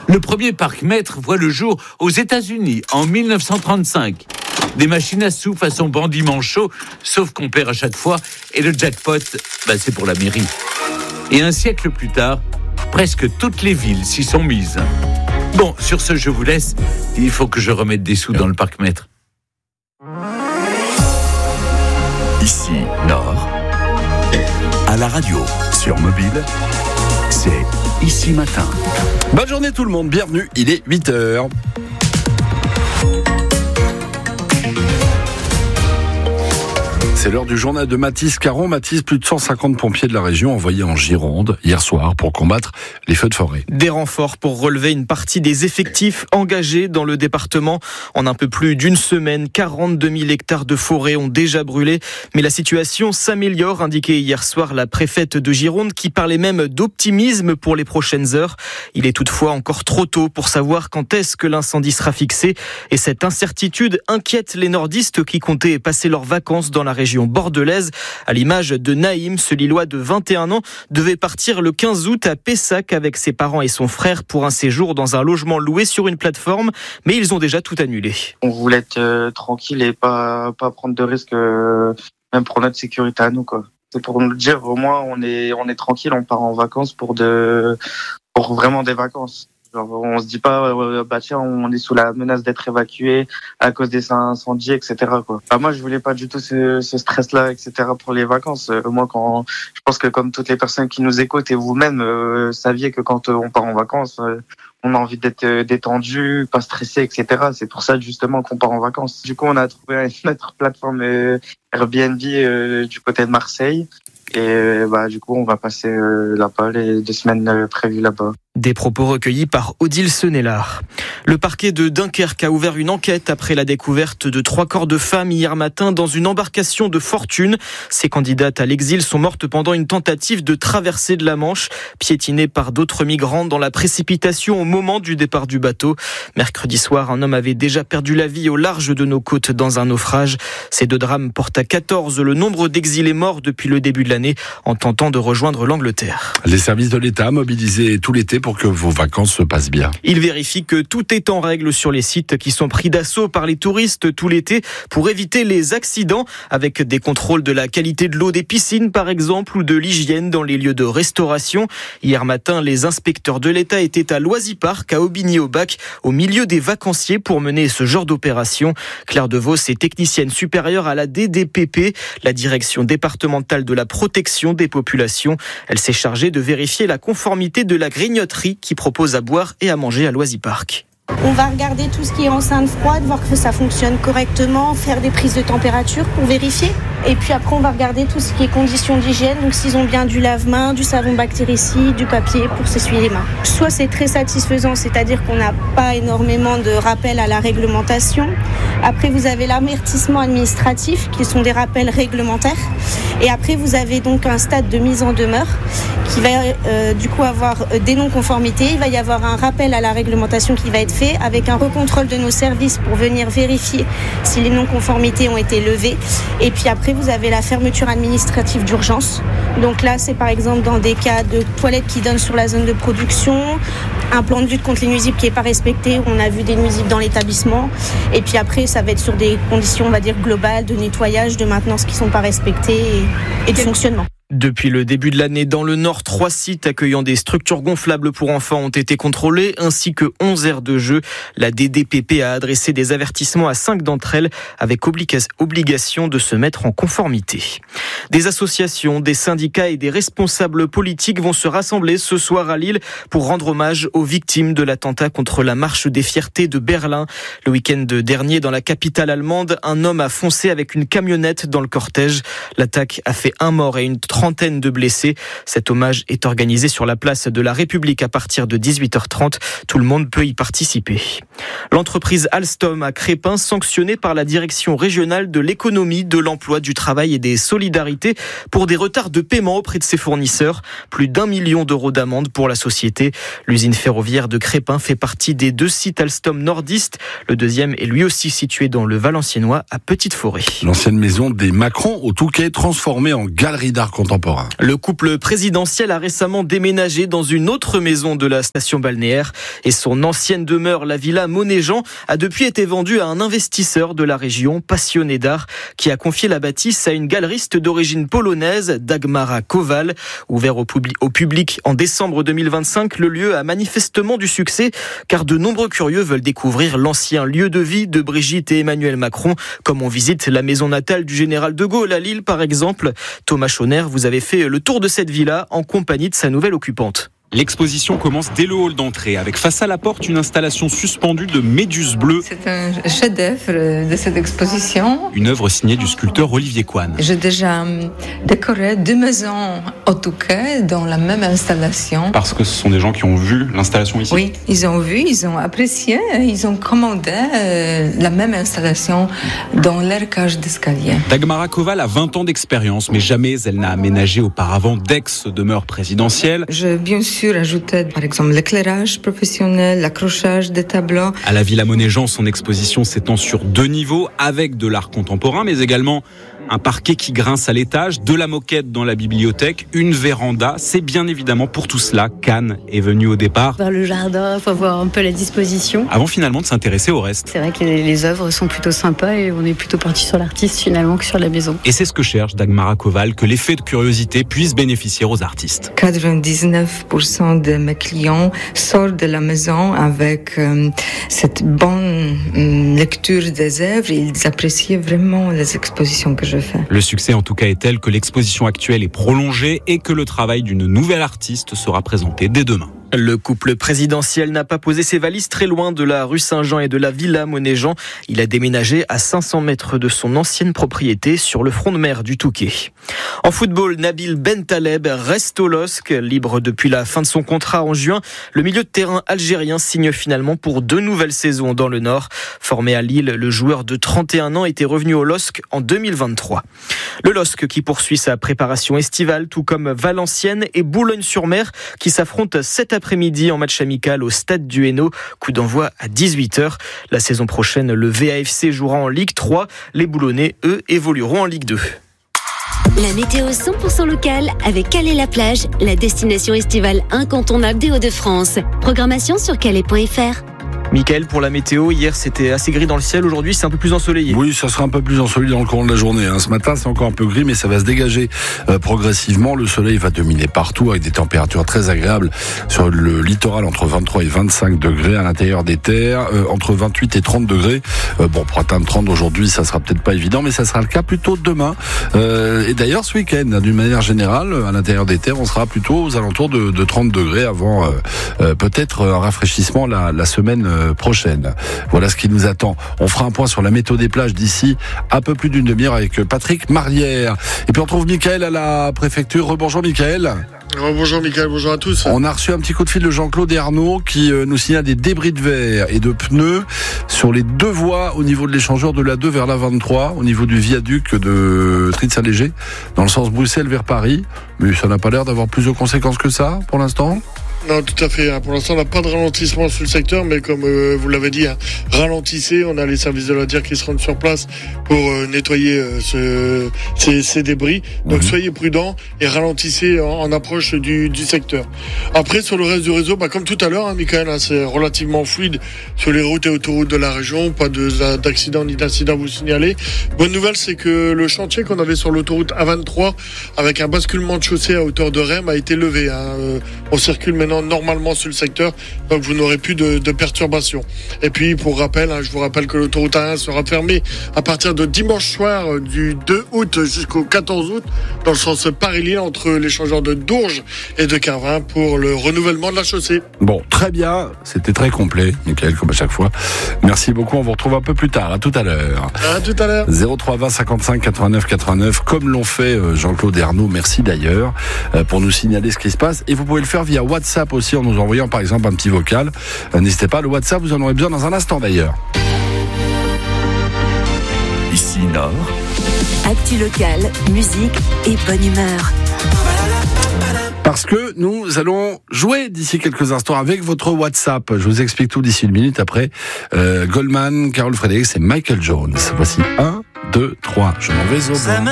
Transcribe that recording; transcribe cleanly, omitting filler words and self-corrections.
Le premier parc-mètre voit le jour aux États-Unis en 1935. Des machines à sous façon bandit manchot, sauf qu'on perd à chaque fois. Et le jackpot, c'est pour la mairie. Et un siècle plus tard, presque toutes les villes s'y sont mises. Bon, sur ce, je vous laisse. Il faut que je remette des sous dans le parc-mètre. Ici, Nord. À la radio, sur mobile, c'est Ici Matin. Bonne journée tout le monde, bienvenue, il est 8h. C'est l'heure du journal de Mathis Caron. Mathis, plus de 150 pompiers de la région envoyés en Gironde hier soir pour combattre les feux de forêt. Des renforts pour relever une partie des effectifs engagés dans le département. En un peu plus d'une semaine, 42 000 hectares de forêt ont déjà brûlé. Mais la situation s'améliore, indiquait hier soir la préfète de Gironde, qui parlait même d'optimisme pour les prochaines heures. Il est toutefois encore trop tôt pour savoir quand est-ce que l'incendie sera fixé. Et cette incertitude inquiète les nordistes qui comptaient passer leurs vacances dans la région bordelaise. À l'image de Naïm, ce Lillois de 21 ans devait partir le 15 août à Pessac avec ses parents et son frère pour un séjour dans un logement loué sur une plateforme, mais ils ont déjà tout annulé. On voulait être tranquille et pas prendre de risques, même pour notre sécurité à nous, quoi. C'est pour nous dire au moins on est tranquille, on part en vacances pour vraiment des vacances. Genre, on se dit pas, tiens, on est sous la menace d'être évacué à cause des incendies, etc., quoi. Moi, je voulais pas du tout ce stress-là, etc., pour les vacances. Moi, je pense que comme toutes les personnes qui nous écoutent et vous-même, saviez que quand on part en vacances, on a envie d'être détendu, pas stressé, etc. C'est pour ça, justement, qu'on part en vacances. Du coup, on a trouvé notre plateforme Airbnb du côté de Marseille. Et du coup, on va passer là-bas les 2 semaines prévues là-bas. Des propos recueillis par Odile Senelard. Le parquet de Dunkerque a ouvert une enquête après la découverte de 3 corps de femmes hier matin dans une embarcation de fortune. Ces candidates à l'exil sont mortes pendant une tentative de traversée de la Manche, piétinées par d'autres migrants dans la précipitation au moment du départ du bateau. Mercredi soir, un homme avait déjà perdu la vie au large de nos côtes dans un naufrage. Ces 2 drames portent à 14 le nombre d'exilés morts depuis le début de l'année en tentant de rejoindre l'Angleterre. Les services de l'État mobilisés tout l'été pour que vos vacances se passent bien. Ils vérifient que tout est en règle sur les sites qui sont pris d'assaut par les touristes tout l'été pour éviter les accidents, avec des contrôles de la qualité de l'eau des piscines par exemple ou de l'hygiène dans les lieux de restauration. Hier matin, les inspecteurs de l'État étaient à Loisy-Parc, à Aubigny-au-Bac, au milieu des vacanciers pour mener ce genre d'opération. Claire Devos est technicienne supérieure à la DDPP, la direction départementale de la protection des populations. Elle s'est chargée de vérifier la conformité de la grignoterie qui propose à boire et à manger à Loisy-Parc. On va regarder tout ce qui est enceinte froide, voir que ça fonctionne correctement, faire des prises de température pour vérifier. Et puis après, on va regarder tout ce qui est conditions d'hygiène, donc s'ils ont bien du lave-main, du savon bactéricide, du papier pour s'essuyer les mains. Soit c'est très satisfaisant, c'est-à-dire qu'on n'a pas énormément de rappels à la réglementation. Après, vous avez l'avertissement administratif, qui sont des rappels réglementaires. Et après, vous avez donc un stade de mise en demeure qui va du coup avoir des non-conformités. Il va y avoir un rappel à la réglementation qui va être fait avec un recontrôle de nos services pour venir vérifier si les non-conformités ont été levées. Et puis après, vous avez la fermeture administrative d'urgence. Donc là, c'est par exemple dans des cas de toilettes qui donnent sur la zone de production, un plan de lutte contre les nuisibles qui n'est pas respecté, on a vu des nuisibles dans l'établissement. Et puis après, ça va être sur des conditions, on va dire, globales de nettoyage, de maintenance qui ne sont pas respectées et de fonctionnement. Depuis le début de l'année, dans le Nord, 3 sites accueillant des structures gonflables pour enfants ont été contrôlés, ainsi que 11 aires de jeu. La DDPP a adressé des avertissements à 5 d'entre elles, avec obligation de se mettre en conformité. Des associations, des syndicats et des responsables politiques vont se rassembler ce soir à Lille pour rendre hommage aux victimes de l'attentat contre la Marche des Fiertés de Berlin. Le week-end dernier, dans la capitale allemande, un homme a foncé avec une camionnette dans le cortège. L'attaque a fait 1 mort et une trentaine de blessés. Cet hommage est organisé sur la place de la République à partir de 18h30. Tout le monde peut y participer. L'entreprise Alstom à Crespin, sanctionnée par la direction régionale de l'économie, de l'emploi, du travail et des solidarités pour des retards de paiement auprès de ses fournisseurs. Plus d'1 million d'euros d'amende pour la société. L'usine ferroviaire de Crespin fait partie des 2 sites Alstom nordistes. Le deuxième est lui aussi situé dans le Valenciennois à Petite-Forêt. L'ancienne maison des Macron au Touquet, transformée en galerie d'art contemporain. contemporain. Le couple présidentiel a récemment déménagé dans une autre maison de la station balnéaire et son ancienne demeure, la villa Monet-Jean, a depuis été vendue à un investisseur de la région passionné d'art qui a confié la bâtisse à une galeriste d'origine polonaise, Dagmara Kowal. Ouvert au public en décembre 2025, le lieu a manifestement du succès car de nombreux curieux veulent découvrir l'ancien lieu de vie de Brigitte et Emmanuel Macron, comme on visite la maison natale du général de Gaulle à Lille par exemple. Thomas Chauner, vous avez fait le tour de cette villa en compagnie de sa nouvelle occupante. L'exposition commence dès le hall d'entrée, avec face à la porte une installation suspendue de méduses bleues. C'est un chef-d'œuvre de cette exposition. Une œuvre signée du sculpteur Olivier Coine. J'ai déjà décoré 2 maisons au Touquet dans la même installation. Parce que ce sont des gens qui ont vu l'installation ici. Oui, ils ont vu, ils ont apprécié, ils ont commandé la même installation dans leur cage d'escalier. Dagmara Kowal a 20 ans d'expérience, mais jamais elle n'a aménagé auparavant d'ex-demeure présidentielle. Bien sûr, ajouter par exemple l'éclairage professionnel, l'accrochage des tableaux. À la Villa Monet-Jean, son exposition s'étend sur 2 niveaux avec de l'art contemporain, mais également un parquet qui grince à l'étage, de la moquette dans la bibliothèque, une véranda. C'est bien évidemment pour tout cela qu'Anne est venue au départ. Vers le jardin, il faut voir un peu la disposition. Avant finalement de s'intéresser au reste. C'est vrai que les œuvres sont plutôt sympas et on est plutôt parti sur l'artiste finalement que sur la maison. Et c'est ce que cherche Dagmara Kowal, que l'effet de curiosité puisse bénéficier aux artistes. 99% de mes clients sortent de la maison avec cette bonne lecture des œuvres et ils apprécient vraiment les expositions que je fais. Le succès en tout cas est tel que l'exposition actuelle est prolongée et que le travail d'une nouvelle artiste sera présenté dès demain. Le couple présidentiel n'a pas posé ses valises très loin de la rue Saint-Jean et de la villa Monet-Jean. Il a déménagé à 500 mètres de son ancienne propriété sur le front de mer du Touquet. En football, Nabil Bentaleb reste au LOSC. Libre depuis la fin de son contrat en juin, le milieu de terrain algérien signe finalement pour 2 nouvelles saisons dans le Nord. Formé à Lille, le joueur de 31 ans était revenu au LOSC en 2023. Le LOSC qui poursuit sa préparation estivale, tout comme Valenciennes et Boulogne-sur-Mer qui s'affrontent cet après-midi en match amical au stade du Hainaut. Coup d'envoi à 18h. La saison prochaine, le VAFC jouera en Ligue 3. Les Boulonnais, eux, évolueront en Ligue 2. La météo 100% locale avec Calais-la-Plage, la destination estivale incontournable des Hauts-de-France. Programmation sur calais.fr. Mickaël, pour la météo, hier c'était assez gris dans le ciel, aujourd'hui c'est un peu plus ensoleillé. Oui, ça sera un peu plus ensoleillé dans le courant de la journée. Ce matin c'est encore un peu gris mais ça va se dégager progressivement. Le soleil va dominer partout avec des températures très agréables sur le littoral entre 23 et 25 degrés, à l'intérieur des terres entre 28 et 30 degrés. Pour atteindre 30 aujourd'hui ça sera peut-être pas évident mais ça sera le cas plutôt demain. Et d'ailleurs ce week-end, d'une manière générale, à l'intérieur des terres on sera plutôt aux alentours de 30 degrés avant peut-être un rafraîchissement la semaine prochaine. Voilà ce qui nous attend. On fera un point sur la météo des plages d'ici un peu plus d'une demi-heure avec Patrick Marlière. Et puis on trouve Mickaël à la préfecture. Rebonjour Mickaël. Bonjour Mickaël, bonjour à tous. On a reçu un petit coup de fil de Jean-Claude Ernaud qui nous signale des débris de verre et de pneus sur les 2 voies au niveau de l'échangeur de l'A2 vers l'A23, au niveau du viaduc de Tritz-Saint-Léger, dans le sens Bruxelles vers Paris. Mais ça n'a pas l'air d'avoir plus de conséquences que ça pour l'instant. Non, tout à fait. Pour l'instant, on n'a pas de ralentissement sur le secteur, mais comme vous l'avez dit, ralentissez. On a les services de la DIR qui se rendent sur place pour nettoyer ces débris. Donc soyez prudents et ralentissez en approche du secteur. Après, sur le reste du réseau, comme tout à l'heure, Mickaël, c'est relativement fluide sur les routes et autoroutes de la région. Pas d'accident ni d'incident à vous signaler. Bonne nouvelle, c'est que le chantier qu'on avait sur l'autoroute A23 avec un basculement de chaussée à hauteur de Rem a été levé. On circule maintenant normalement sur le secteur, donc vous n'aurez plus de perturbations. Et puis pour rappel, je vous rappelle que l'autoroute A1 sera fermée à partir de dimanche soir du 2 août jusqu'au 14 août dans le sens Paris-Lille entre l'échangeur de Dourges et de Carvin pour le renouvellement de la chaussée. Bon, très bien, c'était très complet, Mickaël, comme à chaque fois. Merci beaucoup, on vous retrouve un peu plus tard, à tout à l'heure. À tout à l'heure. 03 20 55 89 89, comme l'ont fait Jean-Claude Ernaud, merci d'ailleurs, pour nous signaler ce qui se passe. Et vous pouvez le faire via WhatsApp aussi en nous envoyant par exemple un petit vocal. N'hésitez pas, le WhatsApp, vous en aurez besoin dans un instant d'ailleurs. Ici Nord. Actu locale, musique et bonne humeur. Parce que nous allons jouer d'ici quelques instants avec votre WhatsApp. Je vous explique tout d'ici une minute après. Goldman, Carol Frédéric et Michael Jones. Voici 1, 2, 3. Je m'en vais au banc.